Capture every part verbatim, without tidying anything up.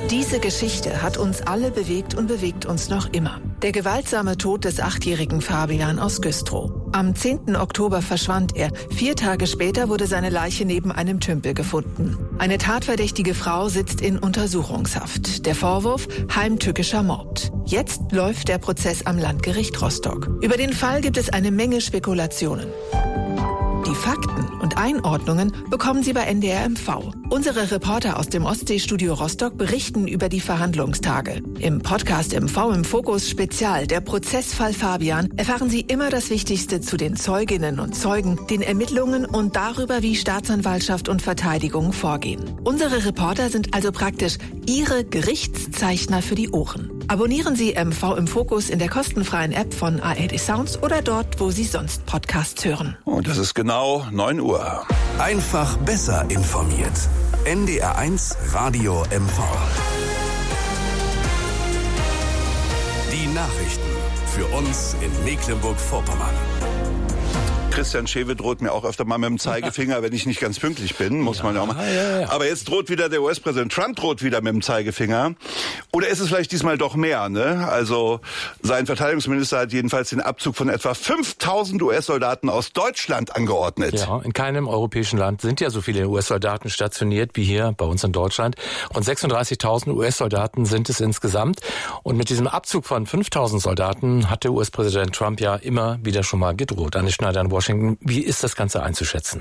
Diese Geschichte hat uns alle bewegt und bewegt uns noch immer. Der gewaltsame Tod des achtjährigen Fabian aus Güstrow. Am zehnten Oktober verschwand er. Vier Tage später wurde seine Leiche neben einem Tümpel gefunden. Eine tatverdächtige Frau sitzt in Untersuchungshaft. Der Vorwurf: heimtückischer Mord. Jetzt läuft der Prozess am Landgericht Rostock. Über den Fall gibt es eine Menge Spekulationen. Die Fakten und Einordnungen bekommen Sie bei N D R M V. Unsere Reporter aus dem Ostseestudio Rostock berichten über die Verhandlungstage. Im Podcast M V im Fokus Spezial, der Prozessfall Fabian, erfahren Sie immer das Wichtigste zu den Zeuginnen und Zeugen, den Ermittlungen und darüber, wie Staatsanwaltschaft und Verteidigung vorgehen. Unsere Reporter sind also praktisch Ihre Gerichtszeichner für die Ohren. Abonnieren Sie M V im Fokus in der kostenfreien App von A R D Sounds oder dort, wo Sie sonst Podcasts hören. Und das ist genau neun Uhr. Einfach besser informiert. N D R eins Radio M V. Die Nachrichten für uns in Mecklenburg-Vorpommern. Christian Schewe droht mir auch öfter mal mit dem Zeigefinger, wenn ich nicht ganz pünktlich bin, muss ja, man ja auch mal. Ja, ja. Aber jetzt droht wieder der U S-Präsident Trump droht wieder mit dem Zeigefinger. Oder ist es vielleicht diesmal doch mehr, ne? Also sein Verteidigungsminister hat jedenfalls den Abzug von etwa fünftausend U S-Soldaten aus Deutschland angeordnet. Ja, in keinem europäischen Land sind ja so viele U S-Soldaten stationiert wie hier bei uns in Deutschland. Rund sechsunddreißigtausend U S-Soldaten sind es insgesamt. Und mit diesem Abzug von fünftausend Soldaten hat der U S-Präsident Trump ja immer wieder schon mal gedroht. Anne Schneider in Washington. Wie ist das Ganze einzuschätzen?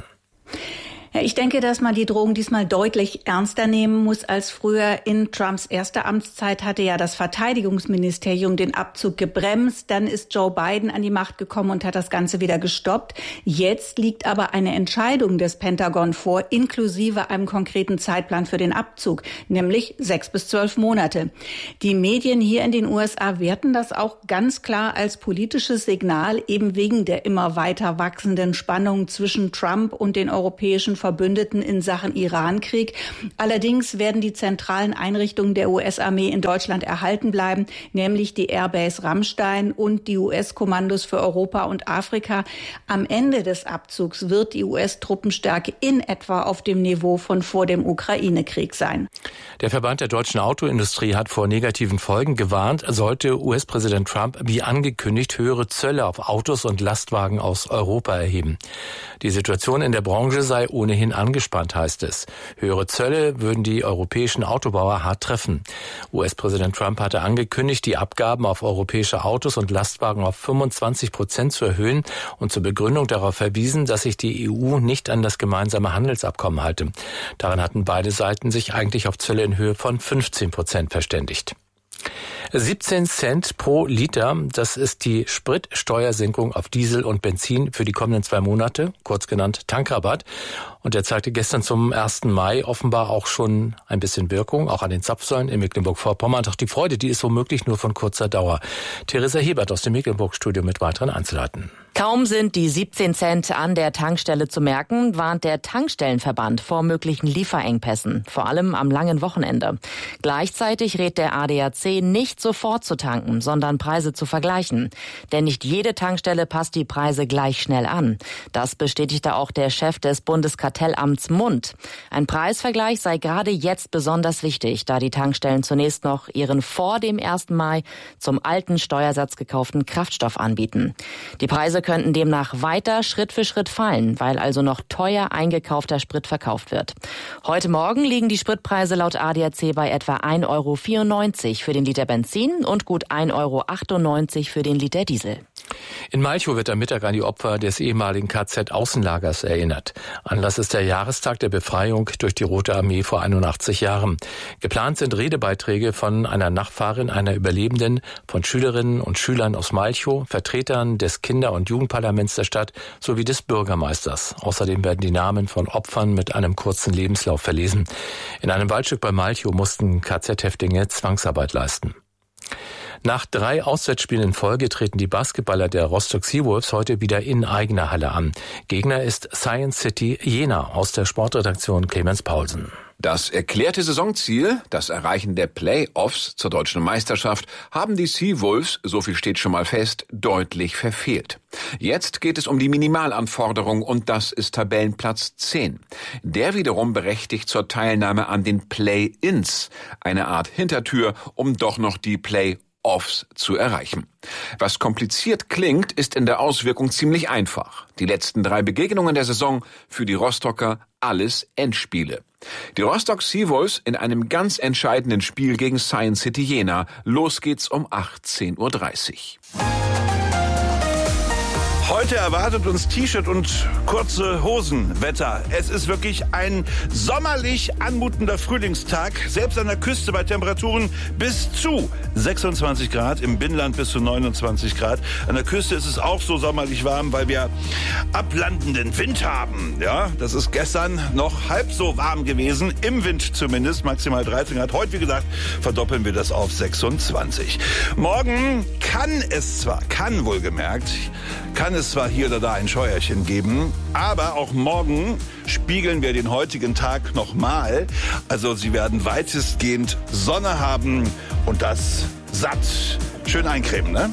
Ja, ich denke, dass man die Drohung diesmal deutlich ernster nehmen muss als früher. In Trumps erster Amtszeit hatte ja das Verteidigungsministerium den Abzug gebremst. Dann ist Joe Biden an die Macht gekommen und hat das Ganze wieder gestoppt. Jetzt liegt aber eine Entscheidung des Pentagon vor, inklusive einem konkreten Zeitplan für den Abzug, nämlich sechs bis zwölf Monate. Die Medien hier in den U S A werten das auch ganz klar als politisches Signal, eben wegen der immer weiter wachsenden Spannung zwischen Trump und den europäischen Verbündeten in Sachen Irankrieg. Allerdings werden die zentralen Einrichtungen der U S-Armee in Deutschland erhalten bleiben, nämlich die Airbase Ramstein und die U S-Kommandos für Europa und Afrika. Am Ende des Abzugs wird die U S-Truppenstärke in etwa auf dem Niveau von vor dem Ukraine-Krieg sein. Der Verband der deutschen Autoindustrie hat vor negativen Folgen gewarnt, sollte U S-Präsident Trump wie angekündigt höhere Zölle auf Autos und Lastwagen aus Europa erheben. Die Situation in der Branche sei ohnehin angespannt, heißt es. Höhere Zölle würden die europäischen Autobauer hart treffen. U S-Präsident Trump hatte angekündigt, die Abgaben auf europäische Autos und Lastwagen auf fünfundzwanzig Prozent zu erhöhen und zur Begründung darauf verwiesen, dass sich die E U nicht an das gemeinsame Handelsabkommen halte. Daran hatten beide Seiten sich eigentlich auf Zölle in Höhe von fünfzehn Prozent verständigt. siebzehn Cent pro Liter, das ist die Spritsteuersenkung auf Diesel und Benzin für die kommenden zwei Monate, kurz genannt Tankrabatt. Und der zeigte gestern zum ersten Mai offenbar auch schon ein bisschen Wirkung, auch an den Zapfsäulen in Mecklenburg-Vorpommern. Doch die Freude, die ist womöglich nur von kurzer Dauer. Theresa Hebert aus dem Mecklenburg-Studio mit weiteren Einzelheiten. Kaum sind die siebzehn Cent an der Tankstelle zu merken, warnt der Tankstellenverband vor möglichen Lieferengpässen, vor allem am langen Wochenende. Gleichzeitig rät der A D A C, nicht sofort zu tanken, sondern Preise zu vergleichen. Denn nicht jede Tankstelle passt die Preise gleich schnell an. Das bestätigte auch der Chef des Bundeskartellamts Mund. Ein Preisvergleich sei gerade jetzt besonders wichtig, da die Tankstellen zunächst noch ihren vor dem ersten Mai zum alten Steuersatz gekauften Kraftstoff anbieten. Die Preise könnten demnach weiter Schritt für Schritt fallen, weil also noch teuer eingekaufter Sprit verkauft wird. Heute Morgen liegen die Spritpreise laut A D A C bei etwa ein Euro vierundneunzig für den Liter Benzin und gut ein Euro achtundneunzig für den Liter Diesel. In Malchow wird am Mittag an die Opfer des ehemaligen K Z-Außenlagers erinnert. Anlass ist der Jahrestag der Befreiung durch die Rote Armee vor einundachtzig Jahren. Geplant sind Redebeiträge von einer Nachfahrin einer Überlebenden, von Schülerinnen und Schülern aus Malchow, Vertretern des Kinder- und Jugendparlaments der Stadt sowie des Bürgermeisters. Außerdem werden die Namen von Opfern mit einem kurzen Lebenslauf verlesen. In einem Waldstück bei Malchow mussten K Z-Häftlinge Zwangsarbeit leisten. Nach drei Auswärtsspielen in Folge treten die Basketballer der Rostock Seawolves heute wieder in eigener Halle an. Gegner ist Science City Jena aus der Sportredaktion Clemens Paulsen. Das erklärte Saisonziel, das Erreichen der Play-Offs zur deutschen Meisterschaft, haben die Seawolves, so viel steht schon mal fest, deutlich verfehlt. Jetzt geht es um die Minimalanforderung und das ist Tabellenplatz zehn. Der wiederum berechtigt zur Teilnahme an den Play-Ins, eine Art Hintertür, um doch noch die Play-Offs zu erreichen. Was kompliziert klingt, ist in der Auswirkung ziemlich einfach. Die letzten drei Begegnungen der Saison für die Rostocker alles Endspiele. Die Rostock Seawolves in einem ganz entscheidenden Spiel gegen Science City Jena. Los geht's um achtzehn Uhr dreißig. Heute erwartet uns T-Shirt und kurze Hosenwetter. Es ist wirklich ein sommerlich anmutender Frühlingstag. Selbst an der Küste bei Temperaturen bis zu sechsundzwanzig Grad, im Binnenland bis zu neunundzwanzig Grad. An der Küste ist es auch so sommerlich warm, weil wir ablandenden Wind haben. Ja, das ist gestern noch halb so warm gewesen, im Wind zumindest, maximal dreizehn Grad. Heute, wie gesagt, verdoppeln wir das auf sechsundzwanzig. Morgen kann es zwar, kann wohlgemerkt, kann es zwar hier oder da ein Scheuerchen geben, aber auch morgen spiegeln wir den heutigen Tag nochmal. Also Sie werden weitestgehend Sonne haben und das satt. Schön eincremen, ne?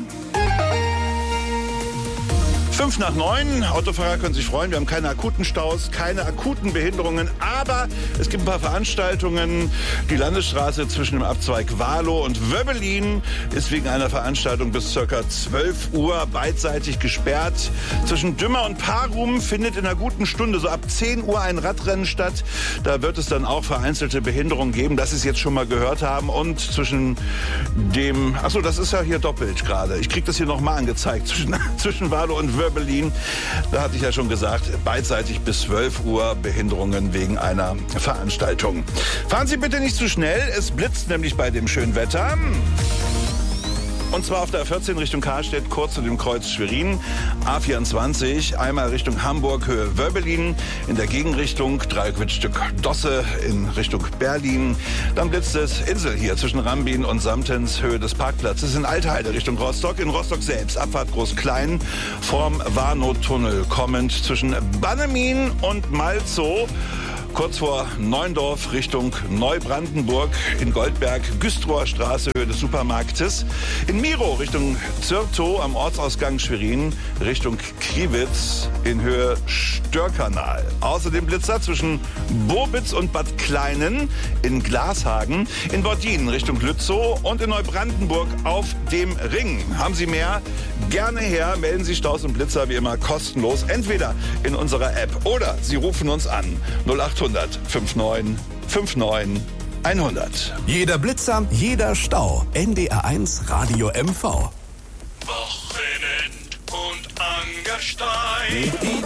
Fünf nach neun, Autofahrer können sich freuen, wir haben keine akuten Staus, keine akuten Behinderungen, aber es gibt ein paar Veranstaltungen. Die Landesstraße zwischen dem Abzweig Wahlow und Wöbbelin ist wegen einer Veranstaltung bis ca. zwölf Uhr beidseitig gesperrt. Zwischen Dümmer und Parum findet in einer guten Stunde so ab zehn Uhr ein Radrennen statt. Da wird es dann auch vereinzelte Behinderungen geben, das Sie es jetzt schon mal gehört haben. Und zwischen dem, achso, das ist ja hier doppelt gerade. Ich kriege das hier nochmal angezeigt, zwischen, zwischen Wahlow und Wöbbelin. Berlin. Da hatte ich ja schon gesagt, beidseitig bis zwölf Uhr Behinderungen wegen einer Veranstaltung. Fahren Sie bitte nicht zu schnell, es blitzt nämlich bei dem schönen Wetter. Und zwar auf der A vierzehn Richtung Karstedt, kurz zu dem Kreuz Schwerin. A vierundzwanzig, einmal Richtung Hamburg, Höhe Wöbbelin. In der Gegenrichtung, Dreieckwitzstück Dosse in Richtung Berlin. Dann blitzt es Insel hier zwischen Rambin und Samtens, Höhe des Parkplatzes. In Altheide Richtung Rostock. In Rostock selbst, Abfahrt Groß-Klein, vorm Warnow-Tunnel kommend zwischen Bannemin und Malzow. Kurz vor Neuendorf Richtung Neubrandenburg, in Goldberg, Güstrower Straße, Höhe des Supermarktes. In Miro Richtung Zürtow am Ortsausgang Schwerin, Richtung Kriwitz in Höhe Störkanal. Außerdem Blitzer zwischen Bobitz und Bad Kleinen, in Glashagen, in Bordin Richtung Lützow und in Neubrandenburg auf dem Ring. Haben Sie mehr? Gerne her, melden Sie Staus und Blitzer wie immer kostenlos, entweder in unserer App oder Sie rufen uns an null acht hundert fünfundneunzig neunundfünfzig hundert. Jeder Blitzer, jeder Stau. N D R eins Radio M V. Wochenend und Angerstein. Die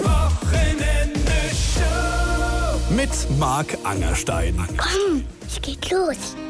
Wochenende-Show. Mit Marc Angerstein. Komm, es geht los.